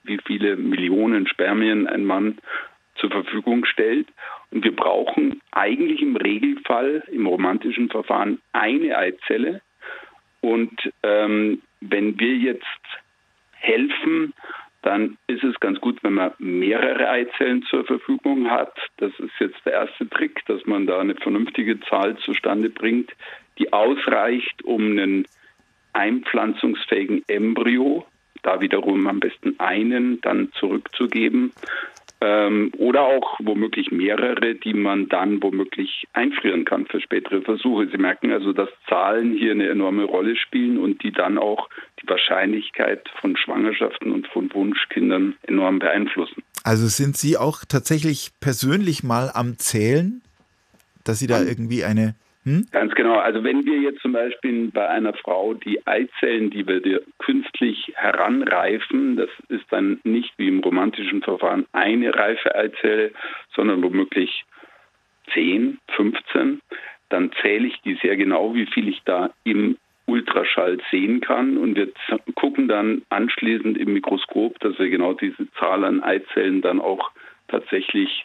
wie viele Millionen Spermien ein Mann zur Verfügung stellt. Und wir brauchen eigentlich im Regelfall im romantischen Verfahren eine Eizelle. Und wenn wir jetzt helfen, dann ist es ganz gut, wenn man mehrere Eizellen zur Verfügung hat. Das ist jetzt der erste Trick, dass man da eine vernünftige Zahl zustande bringt, die ausreicht, um einen einpflanzungsfähigen Embryo, da wiederum am besten einen, dann zurückzugeben. Oder auch womöglich mehrere, die man dann womöglich einfrieren kann für spätere Versuche. Sie merken also, dass Zahlen hier eine enorme Rolle spielen und die dann auch die Wahrscheinlichkeit von Schwangerschaften und von Wunschkindern enorm beeinflussen. Also sind Sie auch tatsächlich persönlich mal am Zählen, dass Sie da irgendwie eine... Ganz genau. Also wenn wir jetzt zum Beispiel bei einer Frau die Eizellen, die wir künstlich heranreifen, das ist dann nicht wie im romantischen Verfahren eine reife Eizelle, sondern womöglich 10, 15, dann zähle ich die sehr genau, wie viel ich da im Ultraschall sehen kann. Und wir gucken dann anschließend im Mikroskop, dass wir genau diese Zahl an Eizellen dann auch tatsächlich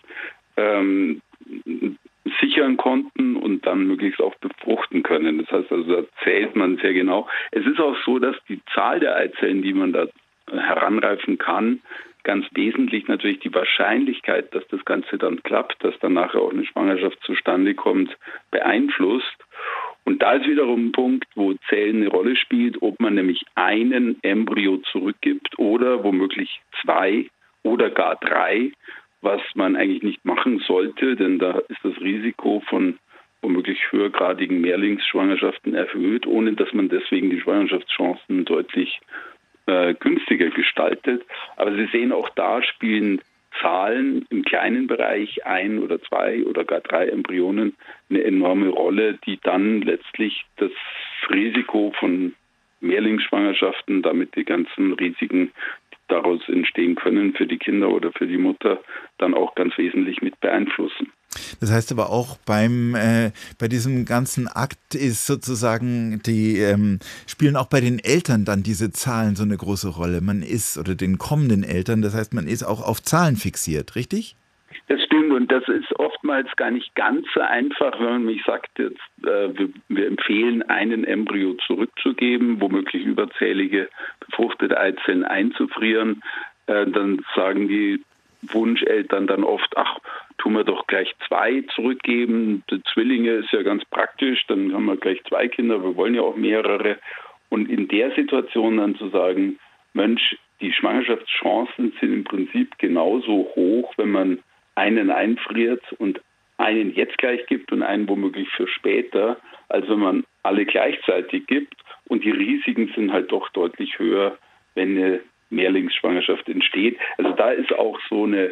sichern konnten und dann möglichst auch befruchten können. Das heißt also, da zählt man sehr genau. Es ist auch so, dass die Zahl der Eizellen, die man da heranreifen kann, ganz wesentlich natürlich die Wahrscheinlichkeit, dass das Ganze dann klappt, dass dann nachher auch eine Schwangerschaft zustande kommt, beeinflusst. Und da ist wiederum ein Punkt, wo Zählen eine Rolle spielt, ob man nämlich einen Embryo zurückgibt oder womöglich 2 oder gar 3, was man eigentlich nicht machen sollte, denn da ist das Risiko von womöglich höhergradigen Mehrlingsschwangerschaften erhöht, ohne dass man deswegen die Schwangerschaftschancen deutlich günstiger gestaltet. Aber Sie sehen, auch da spielen Zahlen im kleinen Bereich 1 oder 2 oder gar 3 Embryonen eine enorme Rolle, die dann letztlich das Risiko von Mehrlingsschwangerschaften, damit die ganzen Risiken, daraus entstehen können für die Kinder oder für die Mutter, dann auch ganz wesentlich mit beeinflussen. Das heißt aber auch bei diesem ganzen Akt ist sozusagen spielen auch bei den Eltern dann diese Zahlen so eine große Rolle. Man ist, oder den kommenden Eltern, das heißt, man ist auch auf Zahlen fixiert, richtig? Das stimmt, und das ist oftmals gar nicht ganz so einfach, wenn man mich sagt, jetzt, wir empfehlen, einen Embryo zurückzugeben, womöglich überzählige befruchtete Eizellen einzufrieren. Dann sagen die Wunscheltern dann oft, ach, tun wir doch gleich 2 zurückgeben. Die Zwillinge ist ja ganz praktisch, dann haben wir gleich 2 Kinder, wir wollen ja auch mehrere. Und in der Situation dann zu sagen, Mensch, die Schwangerschaftschancen sind im Prinzip genauso hoch, wenn man einen einfriert und einen jetzt gleich gibt und einen womöglich für später, als wenn man alle gleichzeitig gibt. Und die Risiken sind halt doch deutlich höher, wenn eine Mehrlingsschwangerschaft entsteht. Also da ist auch so eine,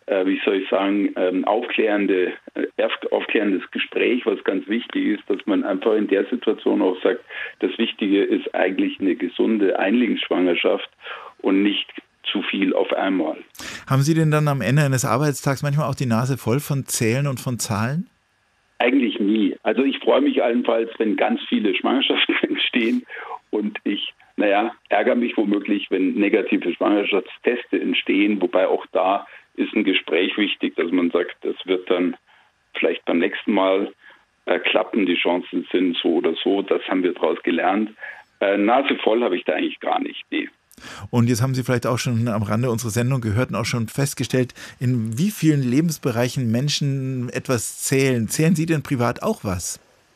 aufklärendes Gespräch, was ganz wichtig ist, dass man einfach in der Situation auch sagt, das Wichtige ist eigentlich eine gesunde Einlingsschwangerschaft und nicht zu viel auf einmal. Haben Sie denn dann am Ende eines Arbeitstags manchmal auch die Nase voll von Zählen und von Zahlen? Eigentlich nie. Also ich freue mich allenfalls, wenn ganz viele Schwangerschaften entstehen und ich ärgere mich womöglich, wenn negative Schwangerschaftsteste entstehen, wobei auch da ist ein Gespräch wichtig, dass man sagt, das wird dann vielleicht beim nächsten Mal klappen, die Chancen sind so oder so, das haben wir daraus gelernt. Nase voll habe ich da eigentlich gar nicht, nee. Und jetzt haben Sie vielleicht auch schon am Rande unserer Sendung gehört und auch schon festgestellt, in wie vielen Lebensbereichen Menschen etwas zählen. Zählen Sie denn privat auch was?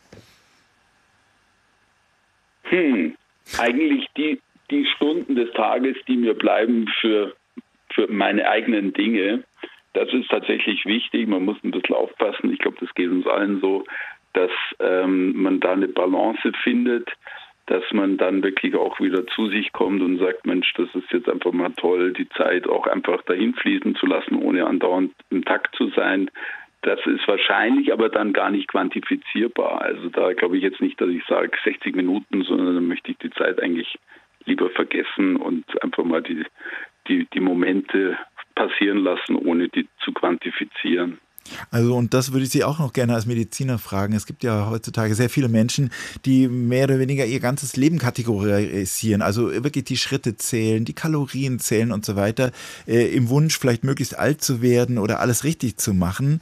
Eigentlich die Stunden des Tages, die mir bleiben für meine eigenen Dinge, das ist tatsächlich wichtig. Man muss ein bisschen aufpassen. Ich glaube, das geht uns allen so, dass man da eine Balance findet, dass man dann wirklich auch wieder zu sich kommt und sagt, Mensch, das ist jetzt einfach mal toll, die Zeit auch einfach dahin fließen zu lassen, ohne andauernd im Takt zu sein. Das ist wahrscheinlich aber dann gar nicht quantifizierbar. Also da glaube ich jetzt nicht, dass ich sage 60 Minuten, sondern dann möchte ich die Zeit eigentlich lieber vergessen und einfach mal die Momente passieren lassen, ohne die zu quantifizieren. Also und das würde ich Sie auch noch gerne als Mediziner fragen. Es gibt ja heutzutage sehr viele Menschen, die mehr oder weniger ihr ganzes Leben kategorisieren, also wirklich die Schritte zählen, die Kalorien zählen und so weiter, im Wunsch vielleicht möglichst alt zu werden oder alles richtig zu machen.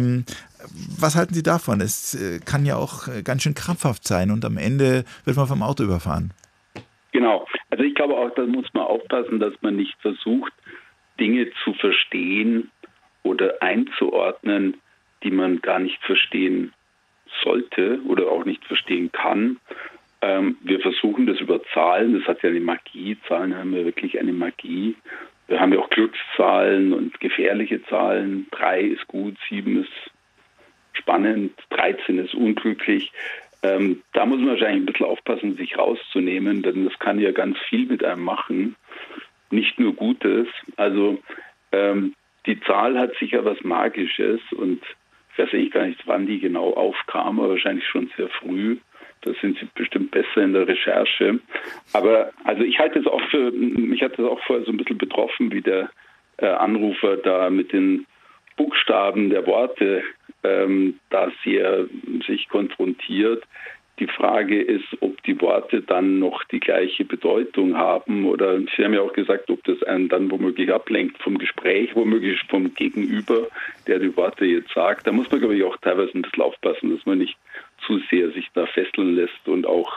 Was halten Sie davon? Es kann ja auch ganz schön krampfhaft sein und am Ende wird man vom Auto überfahren. Genau. Also ich glaube auch, da muss man aufpassen, dass man nicht versucht, Dinge zu verstehen oder einzuordnen, die man gar nicht verstehen sollte oder auch nicht verstehen kann. Wir versuchen das über Zahlen, das hat ja eine Magie, Zahlen haben ja wirklich eine Magie. Wir haben ja auch Glückszahlen und gefährliche Zahlen. 3 ist gut, 7 ist spannend, 13 ist unglücklich. Da muss man wahrscheinlich ein bisschen aufpassen, sich rauszunehmen, denn das kann ja ganz viel mit einem machen, nicht nur Gutes. Also die Zahl hat sicher was Magisches und ich weiß eigentlich gar nicht, wann die genau aufkam, aber wahrscheinlich schon sehr früh. Da sind Sie bestimmt besser in der Recherche. Aber also mich hat das auch vorher so ein bisschen betroffen, wie der Anrufer da mit den Buchstaben der Worte da sehr sich konfrontiert. Die Frage ist, ob die Worte dann noch die gleiche Bedeutung haben oder Sie haben ja auch gesagt, ob das einen dann womöglich ablenkt vom Gespräch, womöglich vom Gegenüber, der die Worte jetzt sagt. Da muss man, glaube ich, auch teilweise ein bisschen aufpassen, dass man nicht zu sehr sich da fesseln lässt und auch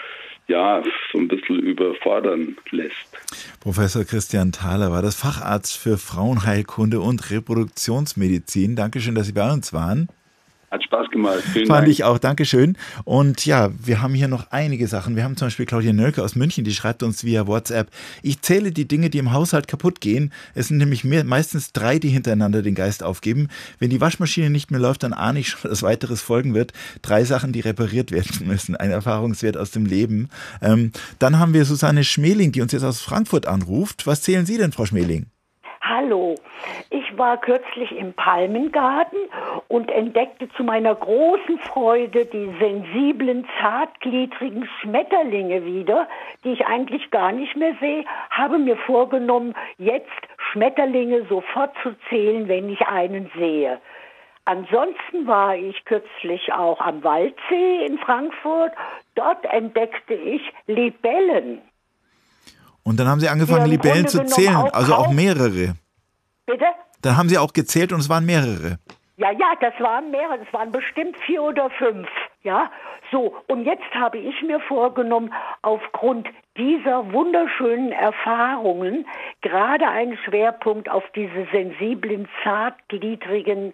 so ein bisschen überfordern lässt. Professor Christian Thaler war das Facharzt für Frauenheilkunde und Reproduktionsmedizin. Dankeschön, dass Sie bei uns waren. Hat Spaß gemacht. Vielen Fand Dank. ich auch. Dankeschön. Und ja, wir haben hier noch einige Sachen. Wir haben zum Beispiel Claudia Nölke aus München, die schreibt uns via WhatsApp: Ich zähle die Dinge, die im Haushalt kaputt gehen. Es sind nämlich meistens 3, die hintereinander den Geist aufgeben. Wenn die Waschmaschine nicht mehr läuft, dann ahne ich schon, dass weiteres folgen wird. 3 Sachen, die repariert werden müssen. Ein Erfahrungswert aus dem Leben. Dann haben wir Susanne Schmeling, die uns jetzt aus Frankfurt anruft. Was zählen Sie denn, Frau Schmeling? Hallo, ich war kürzlich im Palmengarten und entdeckte zu meiner großen Freude die sensiblen, zartgliedrigen Schmetterlinge wieder, die ich eigentlich gar nicht mehr sehe. Habe mir vorgenommen, jetzt Schmetterlinge sofort zu zählen, wenn ich einen sehe. Ansonsten war ich kürzlich auch am Waldsee in Frankfurt. Dort entdeckte ich Libellen. Und dann haben Sie angefangen, Libellen zu zählen, also auch mehrere. Bitte? Dann haben Sie auch gezählt und es waren mehrere. Ja, das waren mehrere, das waren bestimmt 4 oder 5, ja. So, und jetzt habe ich mir vorgenommen, aufgrund dieser wunderschönen Erfahrungen gerade einen Schwerpunkt auf diese sensiblen, zartgliedrigen,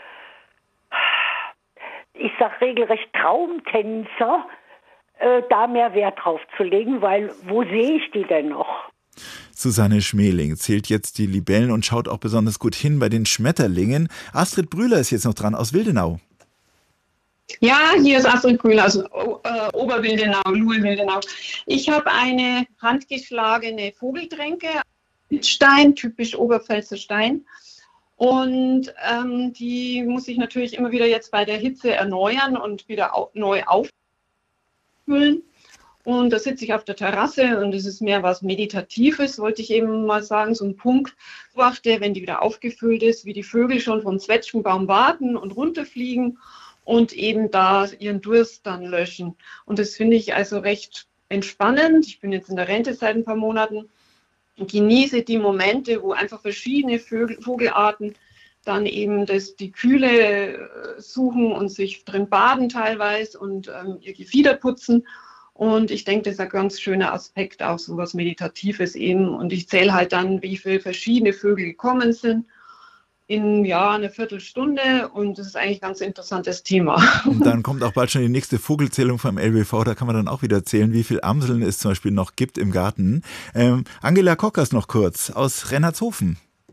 ich sag regelrecht Traumtänzer, da mehr Wert drauf zu legen, weil wo sehe ich die denn noch? Susanne Schmeling zählt jetzt die Libellen und schaut auch besonders gut hin bei den Schmetterlingen. Astrid Brühler ist jetzt noch dran aus Wildenau. Ja, hier ist Astrid Brühler aus Oberwildenau, Luhe-Wildenau. Ich habe eine handgeschlagene Vogeltränke, Stein, typisch Oberpfälzer Stein. Und die muss ich natürlich immer wieder jetzt bei der Hitze erneuern und wieder neu auffüllen. Und da sitze ich auf der Terrasse und es ist mehr was Meditatives, wollte ich eben mal sagen, so ein Punkt. Ich beobachte, wenn die wieder aufgefüllt ist, wie die Vögel schon vom Zwetschgenbaum warten und runterfliegen und eben da ihren Durst dann löschen. Und das finde ich also recht entspannend. Ich bin jetzt in der Rente seit ein paar Monaten und genieße die Momente, wo einfach verschiedene Vogelarten dann eben die Kühle suchen und sich drin baden teilweise und ihr Gefieder putzen. Und ich denke, das ist ein ganz schöner Aspekt, auch so was Meditatives eben. Und ich zähle halt dann, wie viele verschiedene Vögel gekommen sind in einer Viertelstunde. Und das ist eigentlich ein ganz interessantes Thema. Und dann kommt auch bald schon die nächste Vogelzählung vom LBV. Da kann man dann auch wieder zählen, wie viele Amseln es zum Beispiel noch gibt im Garten. Angela Kockers noch kurz aus Rennertshofen.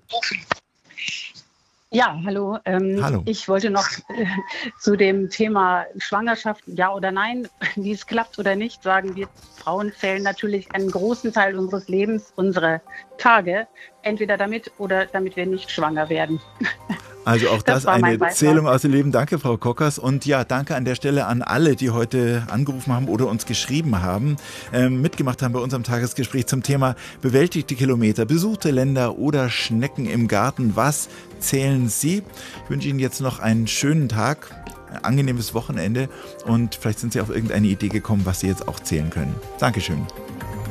Ja, hallo. Hallo. Ich wollte noch zu dem Thema Schwangerschaft, ja oder nein, wie es klappt oder nicht, sagen, wir Frauen zählen natürlich einen großen Teil unseres Lebens, unserer Tage, entweder damit oder damit wir nicht schwanger werden. Also auch das war mein eine Beitrag. Zählung aus dem Leben. Danke, Frau Kockers. Und ja, danke an der Stelle an alle, die heute angerufen haben oder uns geschrieben haben, mitgemacht haben bei unserem Tagesgespräch zum Thema bewältigte Kilometer, besuchte Länder oder Schnecken im Garten. Was zählen Sie? Ich wünsche Ihnen jetzt noch einen schönen Tag, ein angenehmes Wochenende und vielleicht sind Sie auf irgendeine Idee gekommen, was Sie jetzt auch zählen können. Dankeschön.